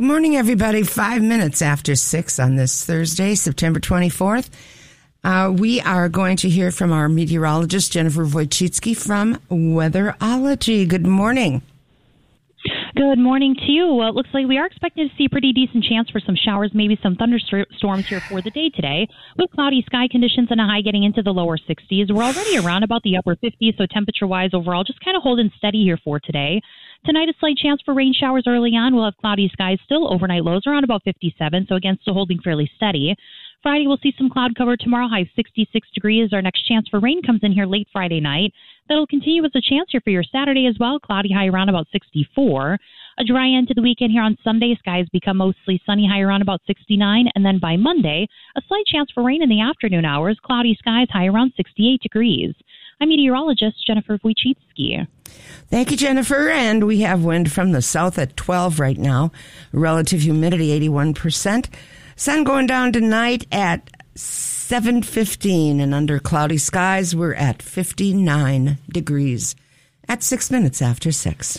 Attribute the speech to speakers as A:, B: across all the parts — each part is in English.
A: Good morning, everybody. 5 minutes after 6 on this Thursday, September 24th. We are going to hear from our meteorologist, Jennifer Wojcicki from Weatherology. Good morning.
B: Good morning to you. Well, it looks like we are expecting to see a pretty decent chance for some showers, maybe some thunderstorms here for the day today, with cloudy sky conditions and a high getting into the lower 60s. We're already around about the upper 50s, so temperature-wise overall just kind of holding steady here for today. Tonight, a slight chance for rain showers early on. We'll have cloudy skies still, overnight lows around about 57, so again, still holding fairly steady. Friday, we'll see some cloud cover tomorrow, high 66 degrees. Our next chance for rain comes in here late Friday night. That'll continue as a chance here for your Saturday as well, cloudy high around about 64. A dry end to the weekend here on Sunday. Skies become mostly sunny, high around about 69. And then by Monday, a slight chance for rain in the afternoon hours, cloudy skies, high around 68 degrees. I'm meteorologist Jennifer Wojcicki.
A: Thank you, Jennifer. And we have wind from the south at 12 right now. Relative humidity, 81%. Sun going down tonight at 7:15, and under cloudy skies, we're at 59 degrees at 6 minutes after 6.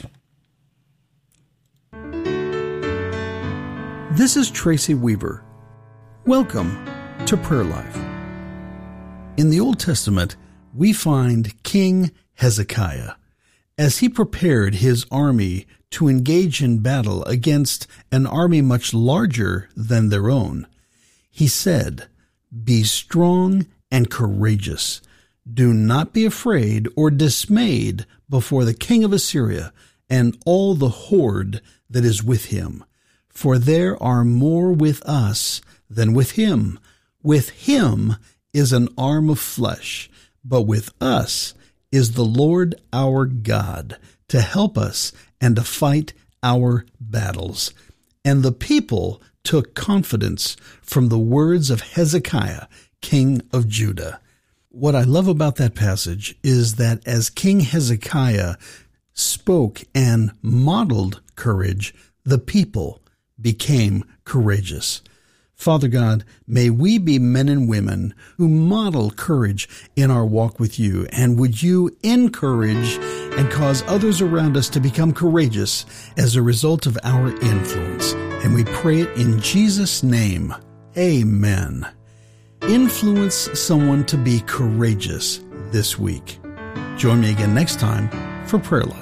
C: This is Tracy Weaver. Welcome to Prayer Life. In the Old Testament, we find King Hezekiah as he prepared his army to engage in battle against an army much larger than their own. He said, "Be strong and courageous. Do not be afraid or dismayed before the king of Assyria and all the horde that is with him. For there are more with us than with him. With him is an arm of flesh, but with us is the Lord our God to help us and to fight our battles." And the people took confidence from the words of Hezekiah, king of Judah. What I love about that passage is that as King Hezekiah spoke and modeled courage, the people became courageous. Father God, may we be men and women who model courage in our walk with you, and would you encourage and cause others around us to become courageous as a result of our influence. And we pray it in Jesus' name. Amen. Influence someone to be courageous this week. Join me again next time for Prayer Life.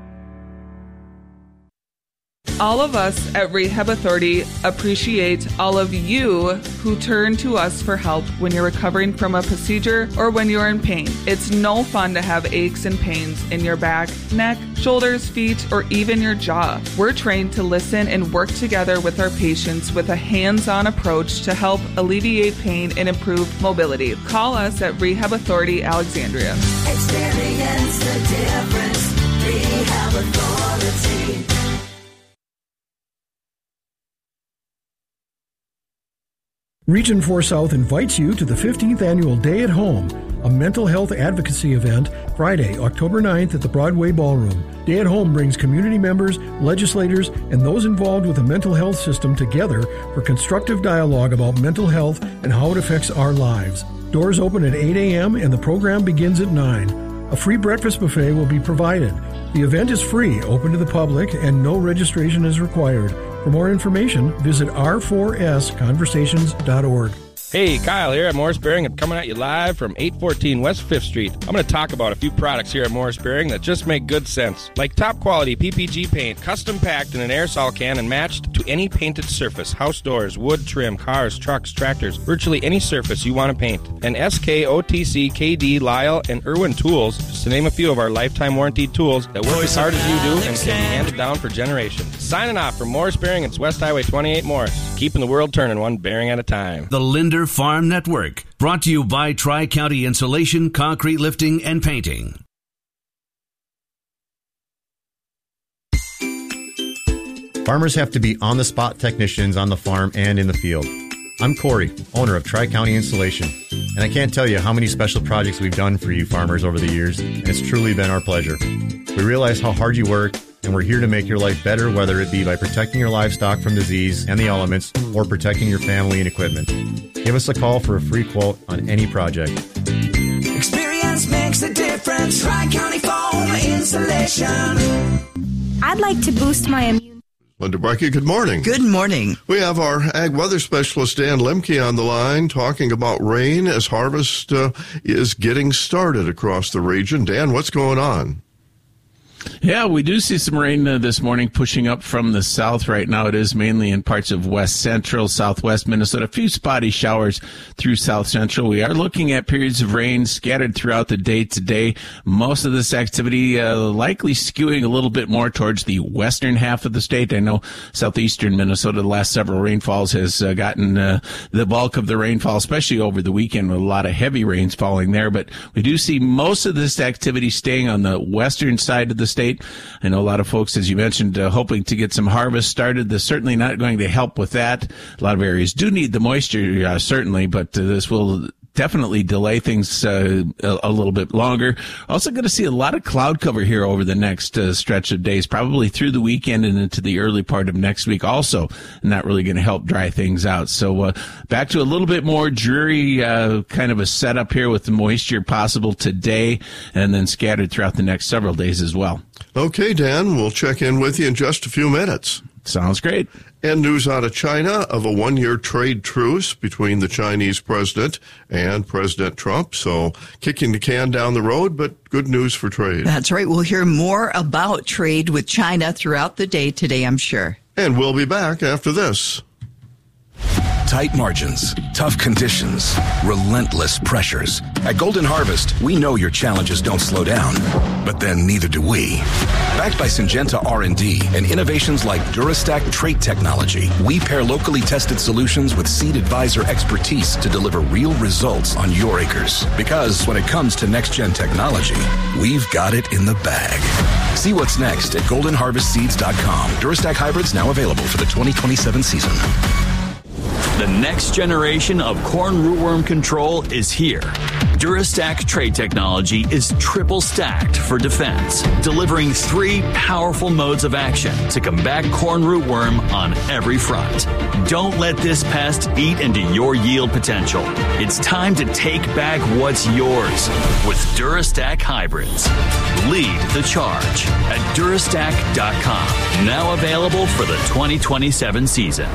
D: All of us at Rehab Authority appreciate all of you who turn to us for help when you're recovering from a procedure or when you're in pain. It's no fun to have aches and pains in your back, neck, shoulders, feet, or even your jaw. We're trained to listen and work together with our patients with a hands-on approach to help alleviate pain and improve mobility. Call us at Rehab Authority Alexandria.
E: Experience the difference. Rehab Authority.
F: Region 4 South invites you to the 15th Annual Day at Home, a mental health advocacy event, Friday, October 9th at the Broadway Ballroom. Day at Home brings community members, legislators, and those involved with the mental health system together for constructive dialogue about mental health and how it affects our lives. Doors open at 8 a.m. and the program begins at 9. A free breakfast buffet will be provided. The event is free, open to the public, and no registration is required. For more information, visit r4sconversations.org.
G: Hey, Kyle here at Morris Bearing. I'm coming at you live from 814 West 5th Street. I'm going to talk about a few products here at Morris Bearing that just make good sense. Like top quality PPG paint, custom packed in an aerosol can and matched to any painted surface. House doors, wood trim, cars, trucks, tractors, virtually any surface you want to paint. And SK, OTC, KD, Lyle, and Irwin tools, just to name a few of our lifetime warranty tools that work as hard as you do and can be handed down for generations. Signing off from Morris Bearing. It's West Highway 28 Morris. Keeping the world turning one bearing at a time.
H: The Linder Farm Network, brought to you by Tri-County Insulation, Concrete Lifting, and Painting.
I: Farmers have to be on-the-spot technicians on the farm and in the field. I'm Corey, owner of Tri-County Insulation, and I can't tell you how many special projects we've done for you farmers over the years, and it's truly been our pleasure. We realize how hard you work, and we're here to make your life better, whether it be by protecting your livestock from disease and the elements or protecting your family and equipment. Give us a call for a free quote on any project.
E: Experience makes a difference. Tri-County Foam Insulation.
J: I'd like to boost my immune. Linda Brekke, good morning.
K: Good morning.
J: We have our ag weather specialist, Dan Lemke, on the line talking about rain as harvest is getting started across the region. Dan, what's going on?
L: Yeah, we do see some rain this morning pushing up from the south. Right now it is mainly in parts of west central, southwest Minnesota. A few spotty showers through south central. We are looking at periods of rain scattered throughout the day today. Most of this activity likely skewing a little bit more towards the western half of the state. I know southeastern Minnesota, the last several rainfalls, has gotten the bulk of the rainfall, especially over the weekend with a lot of heavy rains falling there. But we do see most of this activity staying on the western side of the state. I know a lot of folks, as you mentioned, hoping to get some harvest started. This is certainly not going to help with that. A lot of areas do need the moisture, certainly, but this will definitely delay things a little bit longer. Also going to see a lot of cloud cover here over the next stretch of days, probably through the weekend and into the early part of next week also. Not really going to help dry things out. So back to a little bit more dreary kind of a setup here with the moisture possible today and then scattered throughout the next several days as well.
J: Okay, Dan, we'll check in with you in just a few minutes.
L: Sounds great.
J: And news out of China of a one-year trade truce between the Chinese president and President Trump. So kicking the can down the road, but good news for trade.
K: That's right. We'll hear more about trade with China throughout the day today, I'm sure.
J: And we'll be back after this.
M: Tight margins, tough conditions, relentless pressures. At Golden Harvest, we know your challenges don't slow down, but then neither do we. Backed by Syngenta R&D and innovations like Durastack trait technology, we pair locally tested solutions with Seed Advisor expertise to deliver real results on your acres. Because when it comes to next-gen technology, we've got it in the bag. See what's next at goldenharvestseeds.com. Durastack hybrids now available for the 2027 season.
N: The next generation of corn rootworm control is here. Durastack trait technology is triple stacked for defense, delivering 3 powerful modes of action to combat corn rootworm on every front. Don't let this pest eat into your yield potential. It's time to take back what's yours with Durastack hybrids. Lead the charge at Durastack.com. Now available for the 2027 season.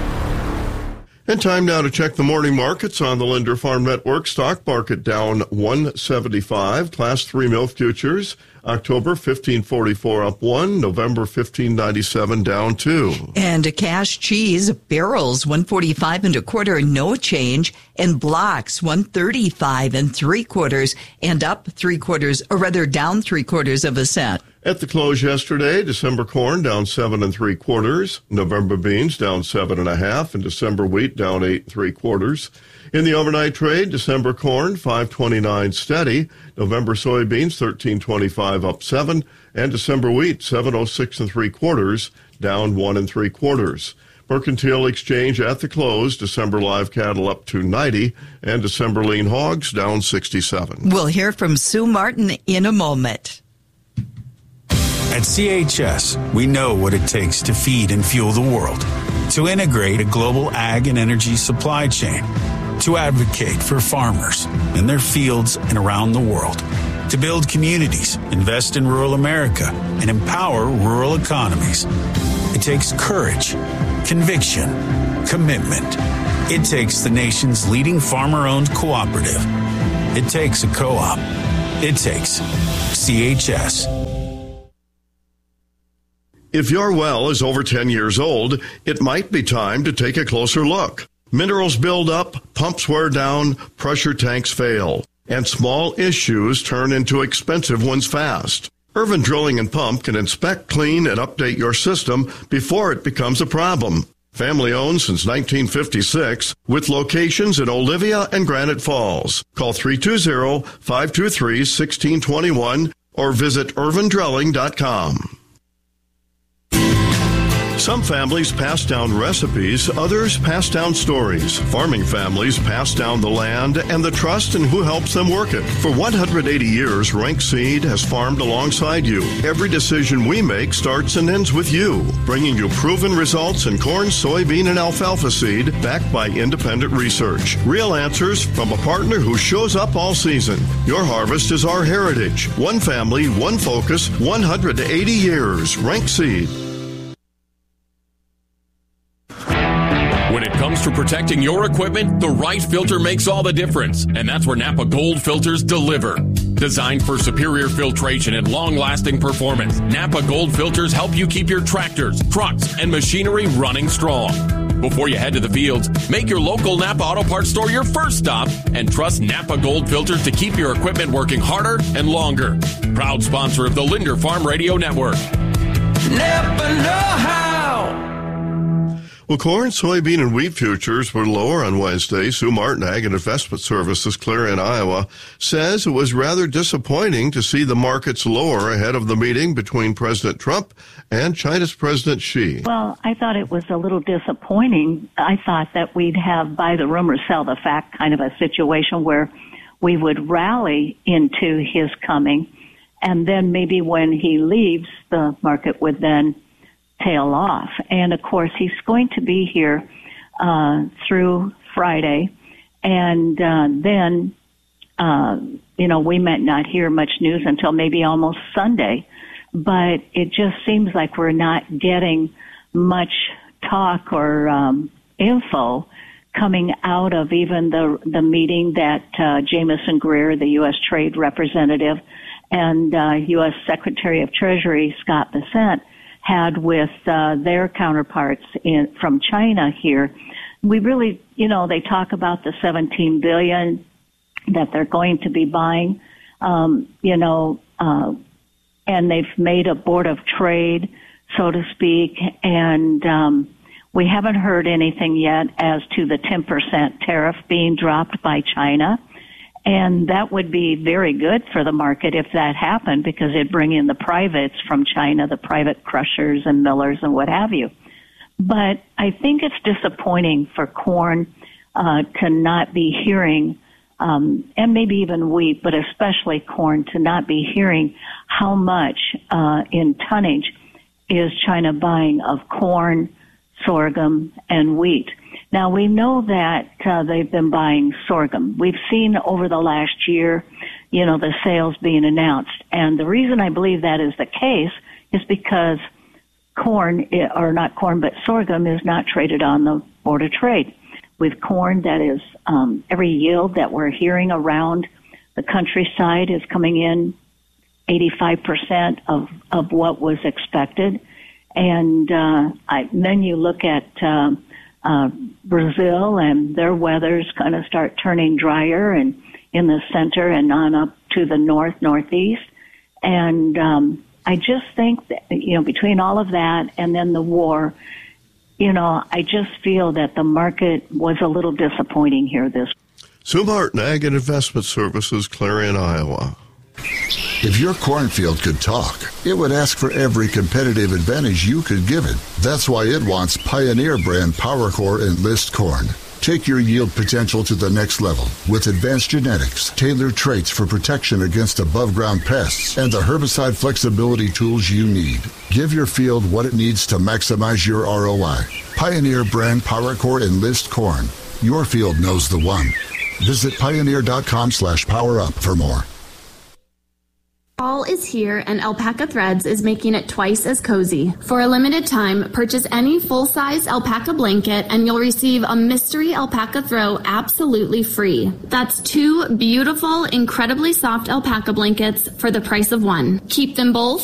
J: And time now to check the morning markets on the Linder Farm Network. Stock market down 175. Class 3 milk futures, October 1544 up 1, November 1597 down 2.
K: And a cash cheese, barrels 145 1/4, no change, and blocks 135 3/4, and up 3/4, or rather down 3/4 cent.
J: At the close yesterday, December corn down 7 3/4, November beans down 7 1/2, and December wheat down 8 3/4. In the overnight trade, December corn 5.29 steady, November soybeans 13.25 up 7, and December wheat 7.06 3/4 down 1 3/4. Mercantile exchange at the close, December live cattle up 290, and December lean hogs down 67.
K: We'll hear from Sue Martin in a moment.
O: At CHS, we know what it takes to feed and fuel the world, to integrate a global ag and energy supply chain, to advocate for farmers in their fields and around the world, to build communities, invest in rural America, and empower rural economies. It takes courage, conviction, commitment. It takes the nation's leading farmer-owned cooperative. It takes a co-op. It takes CHS.
J: If your well is over 10 years old, it might be time to take a closer look. Minerals build up, pumps wear down, pressure tanks fail, and small issues turn into expensive ones fast. Irvin Drilling and Pump can inspect, clean, and update your system before it becomes a problem. Family owned since 1956, with locations in Olivia and Granite Falls. Call 320-523-1621 or visit irvindrilling.com. Some families pass down recipes, others pass down stories. Farming families pass down the land and the trust in who helps them work it. For 180 years, Rank Seed has farmed alongside you. Every decision we make starts and ends with you, bringing you proven results in corn, soybean, and alfalfa seed backed by independent research. Real answers from a partner who shows up all season. Your harvest is our heritage. One family, one focus, 180 years. Rank Seed.
P: When it comes to protecting your equipment, the right filter makes all the difference, and that's where Napa Gold filters deliver. Designed for superior filtration and long-lasting performance, Napa Gold filters help you keep your tractors, trucks, and machinery running strong. Before you head to the fields, make your local Napa Auto Parts store your first stop and trust Napa Gold filters to keep your equipment working harder and longer. Proud sponsor of the Linder Farm Radio Network.
E: Napa know-how.
J: Well, corn, soybean, and wheat futures were lower on Wednesday. Sue Martin, Ag and Investment Services, Clarion, Iowa, says it was rather disappointing to see the markets lower ahead of the meeting between President Trump and China's President Xi.
Q: Well, I thought it was a little disappointing. I thought that we'd have buy the rumor, sell the fact kind of a situation where we would rally into his coming, and then maybe when he leaves, the market would then tail off. And of course, he's going to be here through Friday, and then we might not hear much news until maybe almost Sunday. But it just seems like we're not getting much talk or info coming out of even the meeting that Jamison Greer, the U.S. Trade Representative, and U.S. Secretary of Treasury Scott Bessent had with their counterparts from China here. We really, they talk about the $17 billion that they're going to be buying, and they've made a board of trade, so to speak, and we haven't heard anything yet as to the 10% tariff being dropped by China. And that would be very good for the market if that happened, because it'd bring in the privates from China, the private crushers and millers and what have you. But I think it's disappointing for corn to not be hearing, and maybe even wheat, but especially corn, to not be hearing how much in tonnage is China buying of corn, sorghum, and wheat. Now, we know that they've been buying sorghum. We've seen over the last year, the sales being announced. And the reason I believe that is the case is because sorghum is not traded on the Board of Trade. With corn, that is every yield that we're hearing around the countryside is coming in 85% of what was expected. And then you look at Brazil, and their weather's going to start turning drier, and in the center and on up to the northeast. And I just think that, between all of that and then the war, I just feel that the market was a little disappointing here this week.
J: Sue Martin, Ag and Investment Services, Clarion, Iowa.
R: If your cornfield could talk, it would ask for every competitive advantage you could give it. That's why it wants Pioneer brand PowerCore Enlist corn. Take your yield potential to the next level with advanced genetics, tailored traits for protection against above-ground pests, and the herbicide flexibility tools you need. Give your field what it needs to maximize your ROI. Pioneer brand PowerCore Enlist corn. Your field knows the one. Visit pioneer.com/powerup for more.
S: Fall is here, and Alpaca Threads is making it twice as cozy. For a limited time, purchase any full-size alpaca blanket and you'll receive a mystery alpaca throw absolutely free. That's 2 beautiful, incredibly soft alpaca blankets for the price of one. Keep them both